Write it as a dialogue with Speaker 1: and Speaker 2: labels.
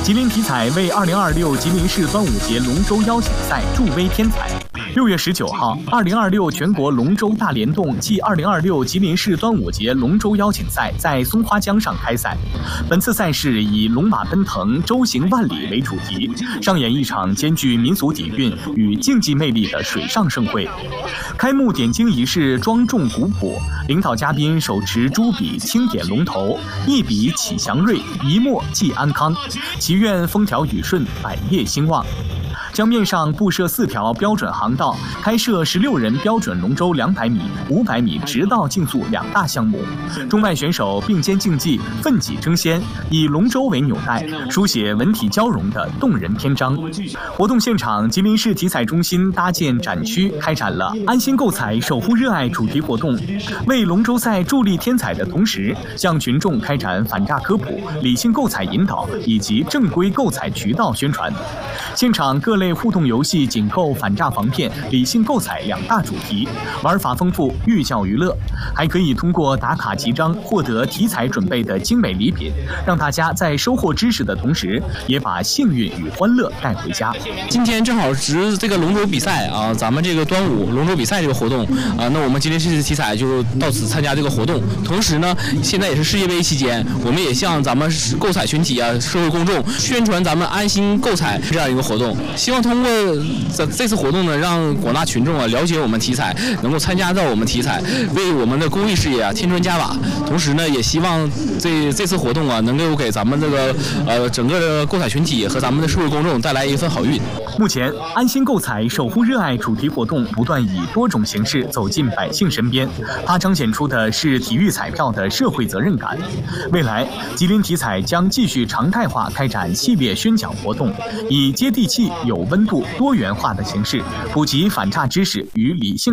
Speaker 1: 吉林体彩为2026吉林市端午节龙舟邀请赛助威添彩。6月19号，2026全国龙舟大联动暨2026吉林市端午节龙舟邀请赛在松花江上开赛。本次赛事以龙马奔腾、舟行万里为主题，上演一场兼具民俗底蕴与竞技魅力的水上盛会。开幕点睛仪式庄重古朴，领导嘉宾手持朱笔轻点龙头，一笔启祥瑞，一墨寄安康，祈愿风调雨顺，百业兴旺。江面上布设4条标准航道，开设16人标准龙舟200米、500米直道竞速2大项目。中外选手并肩竞技，奋起争先，以龙舟为纽带，书写文体交融的动人篇章。活动现场，吉林市体彩中心搭建展区，开展了安心购彩，守护热爱主题活动，为龙舟赛助力添彩的同时，向群众开展反诈科普、理性购彩引导以及正规购彩渠道宣传。现场各类互动游戏紧扣反诈防骗、理性购彩2大主题，玩法丰富，寓教于乐。还可以通过打卡集章获得体彩准备的精美礼品，让大家在收获知识的同时，也把幸运与欢乐带回家。
Speaker 2: 今天正好值这个龙舟比赛啊，咱们这个端午龙舟比赛这个活动啊，那我们吉林市体彩就到此参加这个活动。同时呢，现在也是世界杯期间，我们也向咱们购彩群体啊、社会公众宣传咱们安心购彩这样一个活动。希望通过这次活动呢，让广大群众啊了解我们体彩，能够参加到我们体彩，为我们的公益事业啊添砖加瓦。同时呢，也希望这次活动啊，能够给咱们这个整个的购彩群体和咱们的社会公众带来一份好运。
Speaker 1: 目前，安心购彩守护热爱主题活动不断以多种形式走进百姓身边，它彰显出的是体育彩票的社会责任感。未来，吉林体彩将继续常态化开展系列宣讲活动，以接地气、有温度、多元化的形式，普及反诈知识与理性